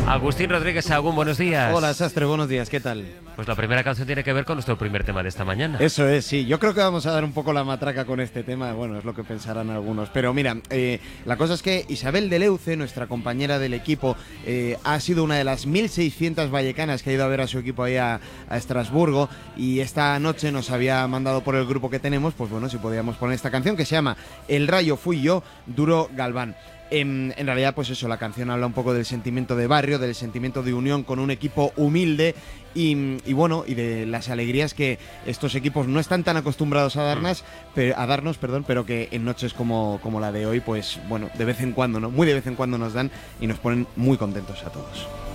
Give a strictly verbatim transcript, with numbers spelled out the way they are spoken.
Agustín Rodríguez Agún, buenos días. Hola, Sastre, buenos días, ¿qué tal? Pues la primera canción tiene que ver con nuestro primer tema de esta mañana. Eso es, sí. Yo creo que vamos a dar un poco la matraca con este tema. Bueno, es lo que pensarán algunos. Pero mira, eh, la cosa es que Isabel de Leuce, nuestra compañera del equipo, eh, ha sido una de las mil seiscientas vallecanas que ha ido a ver a su equipo ahí a, a Estrasburgo. Y esta noche nos había mandado por el grupo que tenemos, pues bueno, si podíamos poner esta canción que se llama El Rayo Fui Yo, Duro Galván. En, en realidad, pues eso, la canción habla un poco del sentimiento de barrio, del sentimiento de unión con un equipo humilde y, y bueno, y de las alegrías que estos equipos no están tan acostumbrados a darnos, pero, a darnos, perdón, pero que en noches como, como la de hoy, pues bueno, de vez en cuando, ¿no? Muy de vez en cuando nos dan y nos ponen muy contentos a todos.